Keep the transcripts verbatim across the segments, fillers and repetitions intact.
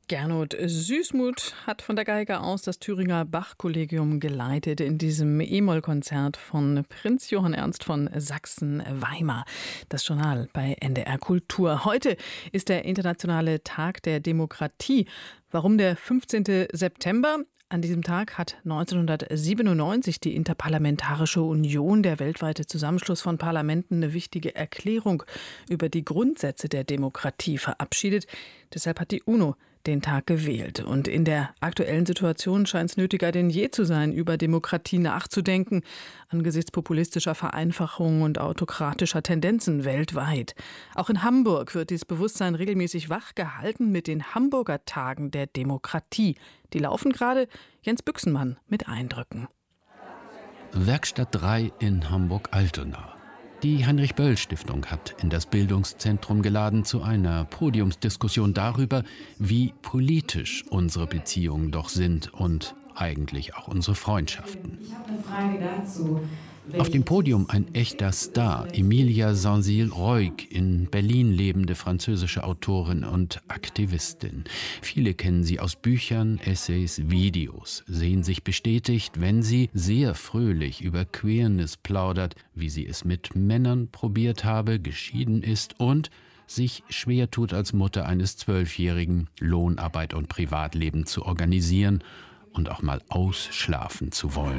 Gernot Süßmuth hat von der Geige aus das Thüringer Bach-Kollegium geleitet in diesem E-Moll-Konzert von Prinz Johann Ernst von Sachsen-Weimar. Das Journal bei N D R Kultur. Heute ist der internationale Tag der Demokratie. Warum der fünfzehnten September? An diesem Tag hat neunzehnhundertsiebenundneunzig die Interparlamentarische Union, der weltweite Zusammenschluss von Parlamenten, eine wichtige Erklärung über die Grundsätze der Demokratie verabschiedet. Deshalb hat die UNO den Tag gewählt. Und in der aktuellen Situation scheint es nötiger denn je zu sein, über Demokratie nachzudenken, angesichts populistischer Vereinfachungen und autokratischer Tendenzen weltweit. Auch in Hamburg wird dieses Bewusstsein regelmäßig wach gehalten mit den Hamburger Tagen der Demokratie. Die laufen gerade. Jens Büchsenmann mit Eindrücken. Werkstatt drei in Hamburg-Altona. Die Heinrich-Böll-Stiftung hat in das Bildungszentrum geladen zu einer Podiumsdiskussion darüber, wie politisch unsere Beziehungen doch sind und eigentlich auch unsere Freundschaften. Ich habe eine Frage dazu. Auf dem Podium ein echter Star, Emilia Saint-Cyr-Roig, in Berlin lebende französische Autorin und Aktivistin. Viele kennen sie aus Büchern, Essays, Videos, sehen sich bestätigt, wenn sie sehr fröhlich über Queerness plaudert, wie sie es mit Männern probiert habe, geschieden ist und sich schwer tut, als Mutter eines Zwölfjährigen Lohnarbeit und Privatleben zu organisieren und auch mal ausschlafen zu wollen.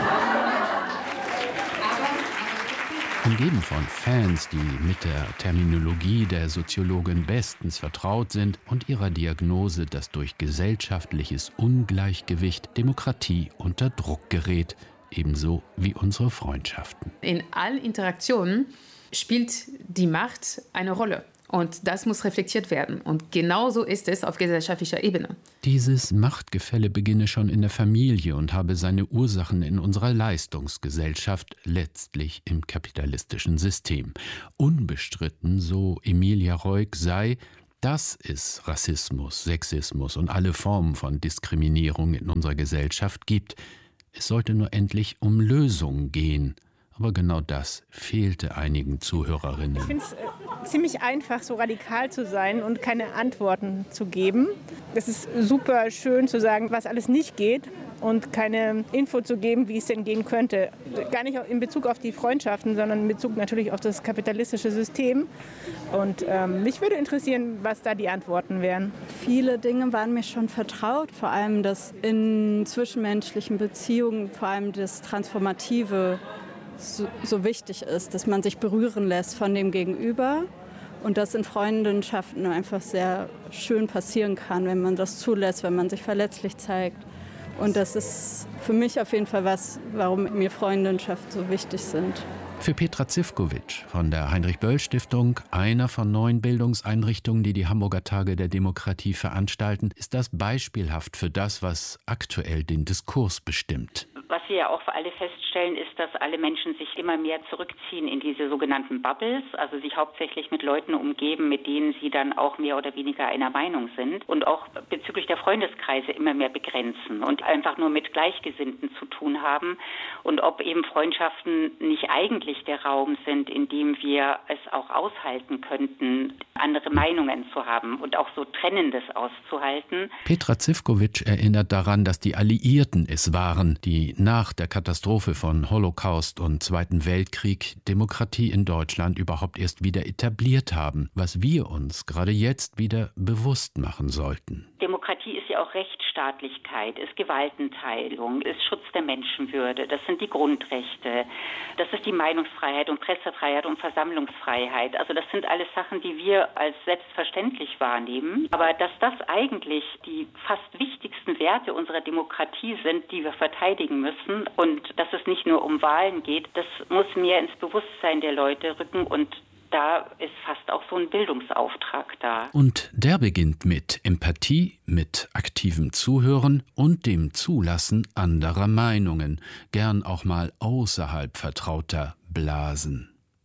Umgeben von Fans, die mit der Terminologie der Soziologin bestens vertraut sind und ihrer Diagnose, dass durch gesellschaftliches Ungleichgewicht Demokratie unter Druck gerät, ebenso wie unsere Freundschaften. In allen Interaktionen spielt die Macht eine Rolle. Und das muss reflektiert werden. Und genauso ist es auf gesellschaftlicher Ebene. Dieses Machtgefälle beginne schon in der Familie und habe seine Ursachen in unserer Leistungsgesellschaft, letztlich im kapitalistischen System. Unbestritten, so Emilia Roig, sei, dass es Rassismus, Sexismus und alle Formen von Diskriminierung in unserer Gesellschaft gibt. Es sollte nur endlich um Lösungen gehen. Aber genau das fehlte einigen Zuhörerinnen. Ich finde es äh, ziemlich einfach, so radikal zu sein und keine Antworten zu geben. Es ist super schön zu sagen, was alles nicht geht und keine Info zu geben, wie es denn gehen könnte. Gar nicht in Bezug auf die Freundschaften, sondern in Bezug natürlich auf das kapitalistische System. Und ähm, mich würde interessieren, was da die Antworten wären. Viele Dinge waren mir schon vertraut, vor allem das in zwischenmenschlichen Beziehungen, vor allem das Transformative, So, so wichtig ist, dass man sich berühren lässt von dem Gegenüber und das in Freundschaften einfach sehr schön passieren kann, wenn man das zulässt, wenn man sich verletzlich zeigt. Und das ist für mich auf jeden Fall was, warum mir Freundschaften so wichtig sind. Für Petra Zivkovic von der Heinrich-Böll-Stiftung, einer von neun Bildungseinrichtungen, die die Hamburger Tage der Demokratie veranstalten, ist das beispielhaft für das, was aktuell den Diskurs bestimmt. Was wir ja auch für alle feststellen, ist, dass alle Menschen sich immer mehr zurückziehen in diese sogenannten Bubbles, also sich hauptsächlich mit Leuten umgeben, mit denen sie dann auch mehr oder weniger einer Meinung sind und auch bezüglich der Freundeskreise immer mehr begrenzen und einfach nur mit Gleichgesinnten zu tun haben und ob eben Freundschaften nicht eigentlich der Raum sind, in dem wir es auch aushalten könnten, andere Meinungen zu haben und auch so Trennendes auszuhalten. Petra Zivkovic erinnert daran, dass die Alliierten es waren, die nach der Katastrophe von Holocaust und Zweiten Weltkrieg Demokratie in Deutschland überhaupt erst wieder etabliert haben, was wir uns gerade jetzt wieder bewusst machen sollten. Demokratie ist ja auch Rechtsstaatlichkeit, ist Gewaltenteilung, ist Schutz der Menschenwürde, das sind die Grundrechte, das ist die Meinungsfreiheit und Pressefreiheit und Versammlungsfreiheit. Also das sind alles Sachen, die wir als selbstverständlich wahrnehmen. Aber dass das eigentlich die fast wichtigsten Werte unserer Demokratie sind, die wir verteidigen müssen und dass es nicht nur um Wahlen geht, das muss mehr ins Bewusstsein der Leute rücken und da ist fast auch so ein Bildungsauftrag da. Und der beginnt mit Empathie, mit aktivem Zuhören und dem Zulassen anderer Meinungen, gern auch mal außerhalb vertrauter Blasen.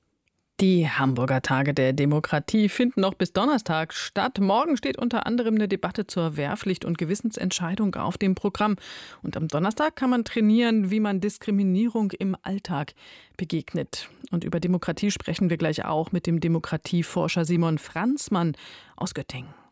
Die Hamburger Tage der Demokratie finden noch bis Donnerstag statt. Morgen steht unter anderem eine Debatte zur Wehrpflicht und Gewissensentscheidung auf dem Programm. Und am Donnerstag kann man trainieren, wie man Diskriminierung im Alltag begegnet. Und über Demokratie sprechen wir gleich auch mit dem Demokratieforscher Simon Franzmann aus Göttingen.